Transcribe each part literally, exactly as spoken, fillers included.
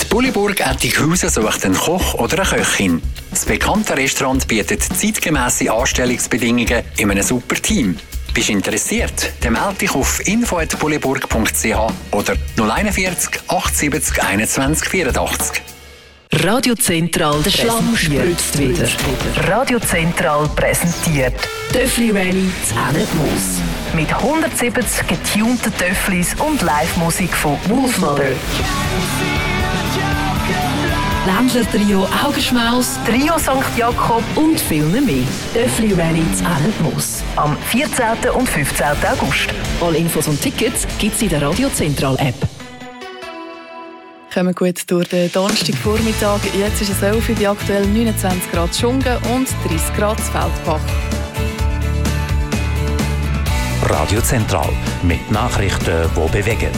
Die Bulliburg Ettighausen sucht einen Koch oder eine Köchin. Das bekannte Restaurant bietet zeitgemässe Anstellungsbedingungen in einem super Team. Bist du interessiert? Dann melde dich auf info at bulliburg punkt c h oder null vierzig achtundsiebzig einundzwanzig vierundachtzig. Radio Zentral, der Schlamm spritzt wieder. Radio Zentral präsentiert Töffli Rally Zähnemoos. Mit hundertsiebzig getunten Töfflis und Live-Musik von Wolfmother. Ländler Trio Augenschmaus, Trio Sankt Jakob und viel mehr. Töffli Rally Zähnemoos. Am vierzehnten und fünfzehnten August. Alle Infos und Tickets gibt es in der Radio Zentral App. Kommen gut durch den Donnerstagvormittag. Jetzt ist es elf Uhr, bei aktuell neunundzwanzig Grad Schungen und dreißig Grad Feldbach. Radio Zentral mit Nachrichten, die bewegen.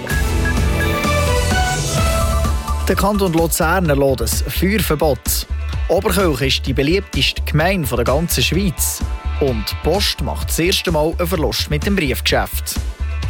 Der Kanton Luzern erlässt ein Feuerverbot. Oberkirch ist die beliebteste Gemeinde der ganzen Schweiz. Und die Post macht das erste Mal einen Verlust mit dem Briefgeschäft.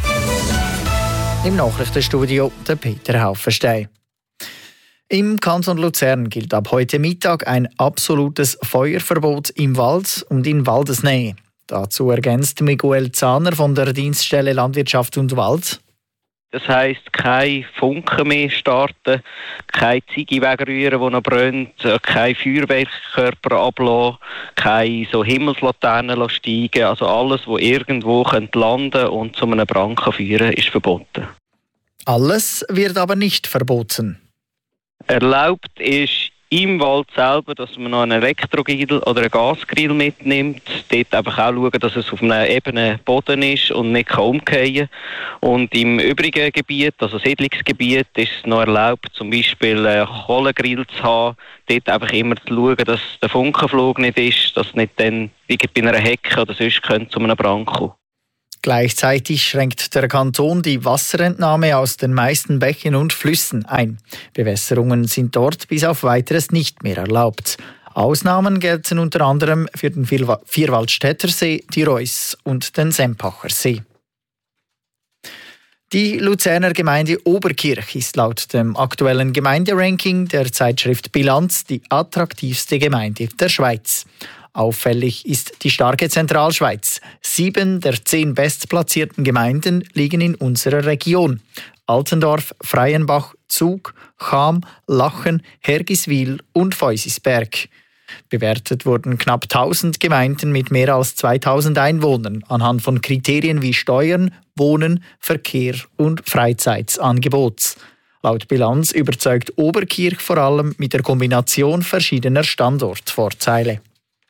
Im Nachrichtenstudio der Peter Haufenstein. Im Kanton Luzern gilt ab heute Mittag ein absolutes Feuerverbot im Wald und in Waldesnähe. Dazu ergänzt Miguel Zahner von der Dienststelle Landwirtschaft und Wald. Das heisst, kein Funken mehr starten, keine Ziege wegrühren, die noch brennt, kein Feuerwerkkörper ablassen, keine so Himmelslaternen steigen. Also alles, was irgendwo landen könnte und zu einem Brand führen kann, ist verboten. Alles wird aber nicht verboten. Erlaubt ist im Wald selber, dass man noch einen Elektrogrill oder einen Gasgrill mitnimmt. Dort einfach auch schauen, dass es auf einem ebenen Boden ist und nicht umfallen kann. Und im übrigen Gebiet, also Siedlungsgebiet, ist es noch erlaubt, zum Beispiel einen Kohlegrill zu haben. Dort einfach immer zu schauen, dass der Funkenflug nicht ist, dass nicht dann wie bei einer Hecke oder sonst könnte zu einem Brand kommen. Gleichzeitig schränkt der Kanton die Wasserentnahme aus den meisten Bächen und Flüssen ein. Bewässerungen sind dort bis auf Weiteres nicht mehr erlaubt. Ausnahmen gelten unter anderem für den Vierwaldstätter See, die Reuss und den Sempacher See. Die Luzerner Gemeinde Oberkirch ist laut dem aktuellen Gemeinderanking der Zeitschrift Bilanz die attraktivste Gemeinde der Schweiz. Auffällig ist die starke Zentralschweiz. Sieben der zehn bestplatzierten Gemeinden liegen in unserer Region. Altendorf, Freienbach, Zug, Cham, Lachen, Hergiswil und Feusisberg. Bewertet wurden knapp tausend Gemeinden mit mehr als zweitausend Einwohnern anhand von Kriterien wie Steuern, Wohnen, Verkehr und Freizeitangebot. Laut Bilanz überzeugt Oberkirch vor allem mit der Kombination verschiedener Standortvorteile.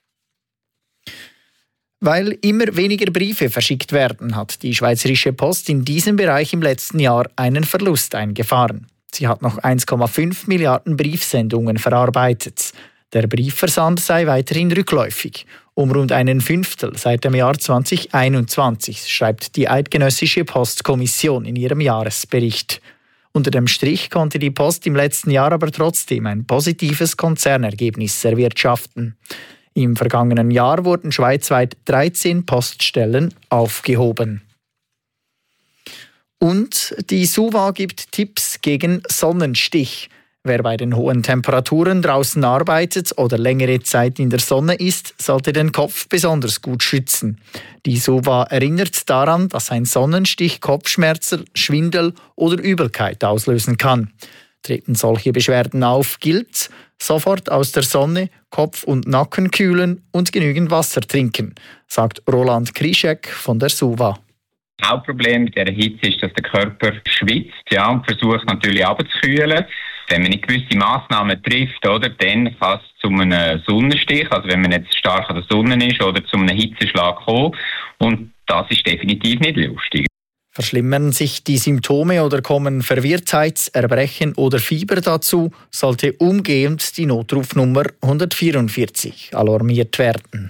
Weil immer weniger Briefe verschickt werden, hat die Schweizerische Post in diesem Bereich im letzten Jahr einen Verlust eingefahren. Sie hat noch eins Komma fünf Milliarden Briefsendungen verarbeitet. Der Briefversand sei weiterhin rückläufig. Um rund einen Fünftel seit dem Jahr zwanzig einundzwanzig, schreibt die Eidgenössische Postkommission in ihrem Jahresbericht. Unter dem Strich konnte die Post im letzten Jahr aber trotzdem ein positives Konzernergebnis erwirtschaften. Im vergangenen Jahr wurden schweizweit dreizehn Poststellen aufgehoben. Und die SUVA gibt Tipps gegen Sonnenstich. Wer bei den hohen Temperaturen draußen arbeitet oder längere Zeit in der Sonne ist, sollte den Kopf besonders gut schützen. Die SUVA erinnert daran, dass ein Sonnenstich Kopfschmerzen, Schwindel oder Übelkeit auslösen kann. Treten solche Beschwerden auf, gilt sofort aus der Sonne, Kopf und Nacken kühlen und genügend Wasser trinken, sagt Roland Krischek von der SUVA. Das Hauptproblem mit dieser Hitze ist, dass der Körper schwitzt, ja, und versucht natürlich abzukühlen. Wenn man nicht gewisse Massnahmen trifft, oder, dann kann es zu einem Sonnenstich, also wenn man jetzt stark an der Sonne ist, oder zu einem Hitzeschlag kommen. Und das ist definitiv nicht lustig. Verschlimmern sich die Symptome oder kommen Verwirrtheit, Erbrechen oder Fieber dazu, sollte umgehend die Notrufnummer hundertvierundvierzig alarmiert werden.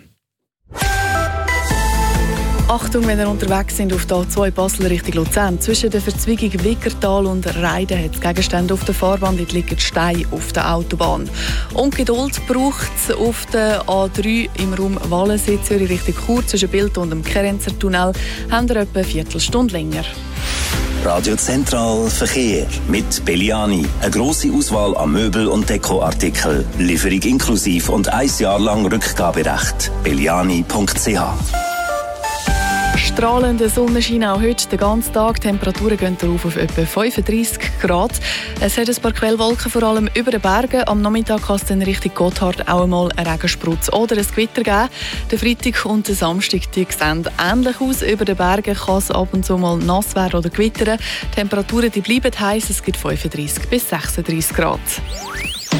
Achtung, wenn ihr unterwegs sind auf der A zwei Basel Richtung Luzern. Zwischen der Verzweigung Wickertal und Reiden hat es Gegenstände auf der Fahrbahn, dort liegen Steine auf der Autobahn. Und Geduld braucht es auf der A drei im Raum Wallensee, Zürich Richtung Chur, zwischen Bild und dem Kerenzer Tunnel, haben wir etwa eine Viertelstunde länger. Radio Zentral Verkehr mit Belliani. Eine grosse Auswahl an Möbel- und Dekoartikeln. Lieferung inklusiv und ein Jahr lang Rückgaberecht. belliani punkt c h. Strahlender Sonnenschein auch heute den ganzen Tag. Die Temperaturen gehen darauf auf etwa fünfunddreissig Grad. Es hat ein paar Quellwolken, vor allem über den Bergen. Am Nachmittag kann es dann Richtung Gotthard auch einmal einen Regensprutz oder ein Gewitter geben. Der Freitag und der Samstag die sehen ähnlich aus. Über den Bergen kann es ab und zu mal nass werden oder gewittern. Die Temperaturen die bleiben heiß. Es gibt fünfunddreissig bis sechsunddreissig Grad.